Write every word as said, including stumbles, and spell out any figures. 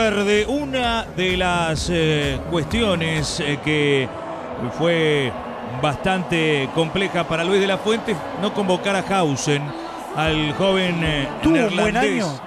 tarde. Una de las eh, cuestiones eh, que fue bastante compleja para Luis de la Fuente, no convocar a Hausen, al joven eh, Tuvo neerlandés. un buen año,